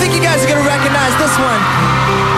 think you guys are gonna recognize this one.